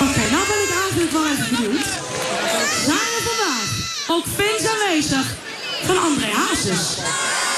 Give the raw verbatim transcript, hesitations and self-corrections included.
Oké, nou ben ik eigenlijk wel even benieuwd. Zijn er vandaag ook fans aanwezig van André Hazes?